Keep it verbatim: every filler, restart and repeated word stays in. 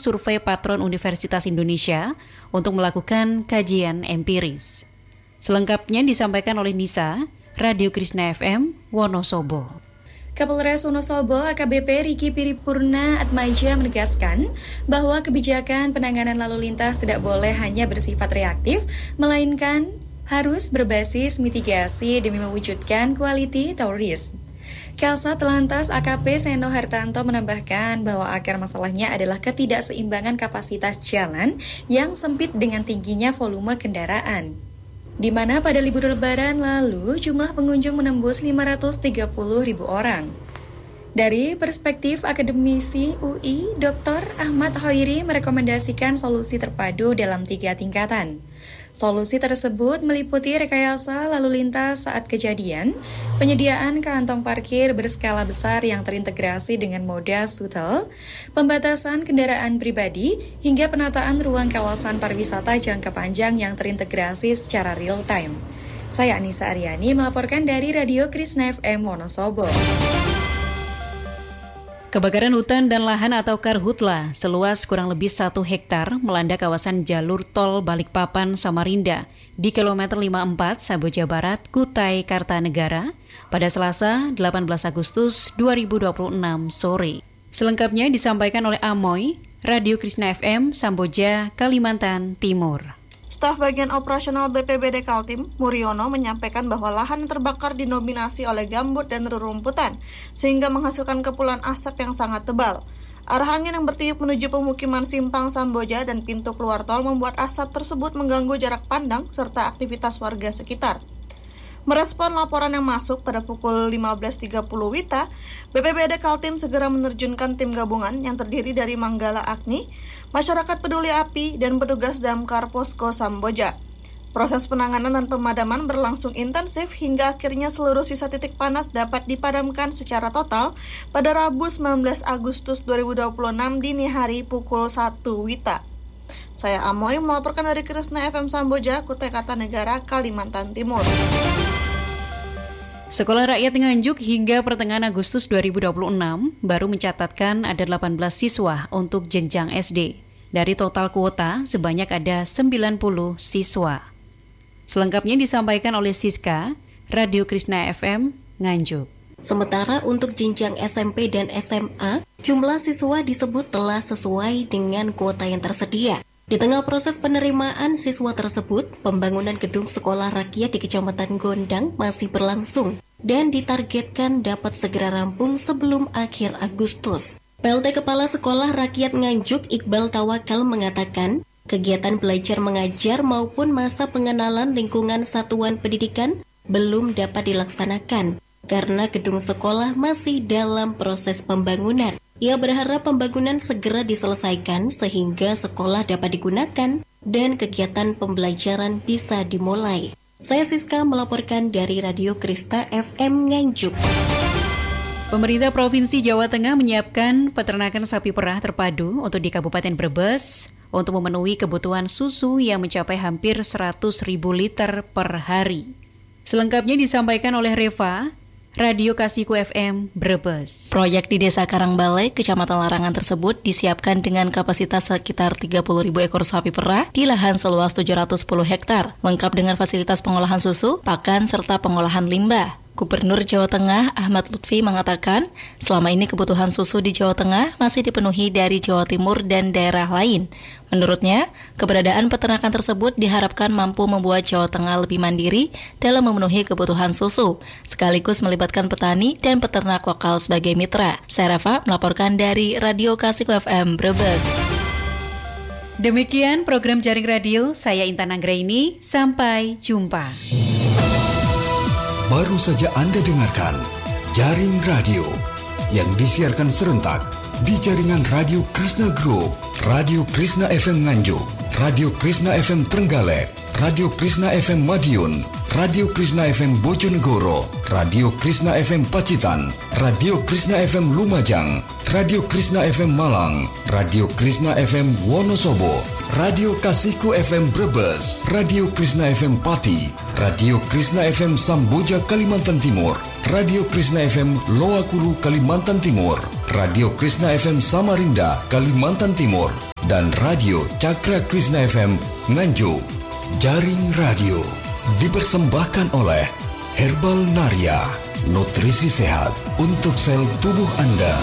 Survei Patron Universitas Indonesia untuk melakukan kajian empiris. Selengkapnya disampaikan oleh Nisa, Radio Krishna F M, Wonosobo. Kapolres Wonosobo A K B P Riki Piripurna Atmaja menegaskan bahwa kebijakan penanganan lalu lintas tidak boleh hanya bersifat reaktif, melainkan harus berbasis mitigasi demi mewujudkan quality tourism. Kasat Lantas A K P Seno Hartanto menambahkan bahwa akar masalahnya adalah ketidakseimbangan kapasitas jalan yang sempit dengan tingginya volume kendaraan, di mana pada libur lebaran lalu jumlah pengunjung menembus lima ratus tiga puluh ribu orang. Dari perspektif akademisi U I, Doktor Ahmad Hoiri merekomendasikan solusi terpadu dalam tiga tingkatan. Solusi tersebut meliputi rekayasa lalu lintas saat kejadian, penyediaan kantong parkir berskala besar yang terintegrasi dengan moda shuttle, pembatasan kendaraan pribadi, hingga penataan ruang kawasan pariwisata jangka panjang yang terintegrasi secara real time. Saya Anissa Aryani melaporkan dari Radio Krishna F M Wonosobo. Kebakaran hutan dan lahan atau karhutla seluas kurang lebih satu hektar melanda kawasan jalur tol Balikpapan Samarinda di kilometer lima puluh empat Samboja Barat, Kutai Kartanegara pada Selasa delapan belas Agustus dua ribu dua puluh enam sore. Selengkapnya disampaikan oleh Amoy, Radio Krishna F M, Samboja, Kalimantan Timur. Staf Bagian Operasional B P B D Kaltim, Muriono, menyampaikan bahwa lahan yang terbakar didominasi oleh gambut dan rerumputan, sehingga menghasilkan kepulan asap yang sangat tebal. Arah angin yang bertiup menuju pemukiman Simpang Samboja dan pintu keluar tol membuat asap tersebut mengganggu jarak pandang serta aktivitas warga sekitar. Merespon laporan yang masuk pada pukul lima belas tiga puluh W I T A, B P B D Kaltim segera menerjunkan tim gabungan yang terdiri dari Manggala Agni, Masyarakat Peduli Api, dan petugas Damkar Posko Samboja. Proses penanganan dan pemadaman berlangsung intensif hingga akhirnya seluruh sisa titik panas dapat dipadamkan secara total pada Rabu sembilan belas Agustus dua ribu dua puluh enam dini hari pukul satu W I T A. Saya Amoy melaporkan dari Krishna F M Samboja, Kutai Kartanegara, Kalimantan Timur. Sekolah Rakyat Nganjuk hingga pertengahan Agustus dua ribu dua puluh enam baru mencatatkan ada delapan belas siswa untuk jenjang S D. Dari total kuota sebanyak ada sembilan puluh siswa. Selengkapnya disampaikan oleh Siska, Radio Krishna F M, Nganjuk. Sementara untuk jenjang S M P dan S M A, jumlah siswa disebut telah sesuai dengan kuota yang tersedia. Di tengah proses penerimaan siswa tersebut, pembangunan gedung sekolah rakyat di Kecamatan Gondang masih berlangsung dan ditargetkan dapat segera rampung sebelum akhir Agustus. P L T Kepala Sekolah Rakyat Nganjuk Iqbal Tawakal mengatakan, kegiatan belajar mengajar maupun masa pengenalan lingkungan satuan pendidikan belum dapat dilaksanakan karena gedung sekolah masih dalam proses pembangunan. Ia berharap pembangunan segera diselesaikan sehingga sekolah dapat digunakan dan kegiatan pembelajaran bisa dimulai. Saya Siska melaporkan dari Radio Krista F M Nganjuk. Pemerintah Provinsi Jawa Tengah menyiapkan peternakan sapi perah terpadu untuk di Kabupaten Brebes untuk memenuhi kebutuhan susu yang mencapai hampir seratus ribu liter per hari. Selengkapnya disampaikan oleh Reva, Radio Kasihku F M Brebes. Proyek di Desa Karangbalai, Kecamatan Larangan tersebut disiapkan dengan kapasitas sekitar tiga puluh ribu ekor sapi perah di lahan seluas tujuh ratus sepuluh hektar, lengkap dengan fasilitas pengolahan susu, pakan, serta pengolahan limbah. Gubernur Jawa Tengah Ahmad Lutfi mengatakan, selama ini kebutuhan susu di Jawa Tengah masih dipenuhi dari Jawa Timur dan daerah lain. Menurutnya, keberadaan peternakan tersebut diharapkan mampu membuat Jawa Tengah lebih mandiri dalam memenuhi kebutuhan susu, sekaligus melibatkan petani dan peternak lokal sebagai mitra. Saya Rafa melaporkan dari Radio Kasihku F M Brebes. Demikian program Jaring Radio, saya Intan Anggraini, sampai jumpa. Baru saja Anda dengarkan Jaring Radio yang disiarkan serentak di jaringan Radio Krishna Group, Radio Krishna F M Nganjuk, Radio Krishna F M Trenggalek, Radio Krishna F M Madiun, Radio Krishna F M Bojonegoro, Radio Krishna F M Pacitan, Radio Krishna F M Lumajang, Radio Krishna F M Malang, Radio Krishna F M Wonosobo, Radio Kasihku F M Brebes, Radio Krishna F M Pati, Radio Krishna F M Samboja Kalimantan Timur, Radio Krishna F M Loakulu Kalimantan Timur, Radio Krishna F M Samarinda Kalimantan Timur, dan Radio Cakra Krishna F M Nganjuk. Jaring Radio dipersembahkan oleh Herbal Naria, nutrisi sehat untuk sel tubuh Anda.